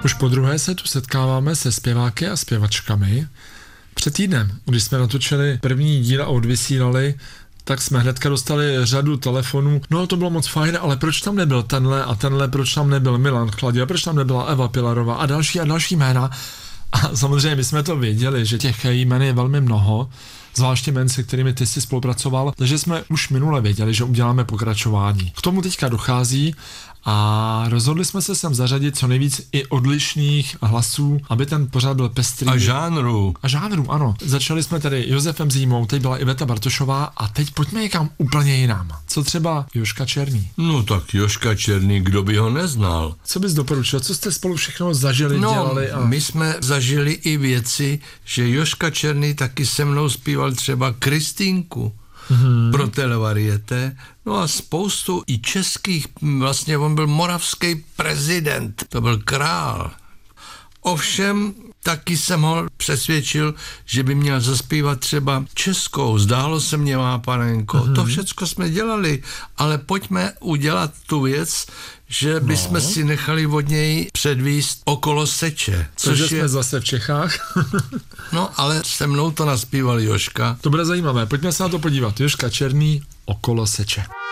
Už podruhé se tu setkáváme se zpěváky a zpěvačkami. Před týdnem, když jsme natočili první díl a odvysílali, tak jsme hnedka dostali řadu telefonů. No, to bylo moc fajn, ale proč tam nebyl tenhle a tenhle, proč tam nebyl Milan Chladil, proč tam nebyla Eva Pilarová a další jména. A samozřejmě my jsme to věděli, že těch jmen je velmi mnoho, zvláště jmen, se kterými ty jsi spolupracoval, takže jsme už minule věděli, že uděláme pokračování. K tomu teďka dochází a rozhodli jsme se sem zařadit co nejvíc i odlišných hlasů, aby ten pořad byl pestrý. A žánru, ano. Začali jsme tady Josefem Zímou, teď byla Iveta Bartošová a teď pojďme někam úplně jinam. Co třeba Jožka Černý? No tak Jožka Černý, kdo by ho neznal? Co bys doporučil? Co jste spolu všechno zažili, dělali? A... my jsme zažili i věci, že Jožka Černý taky se mnou zpíval třeba Kristýnku. Pro Televarieté, no a spoustu i českých, vlastně on byl moravský prezident, to byl král. Ovšem, taky jsem ho přesvědčil, že by měl zaspívat třeba českou, zdálo se mě, má panenko. To všecko jsme dělali, ale pojďme udělat tu věc, že bychom si nechali od něj předvíst Okolo seče. Což jsme zase v Čechách. No, ale se mnou to naspíval Jožka. To bude zajímavé, pojďme se na to podívat. Jožka Černý, Okolo seče.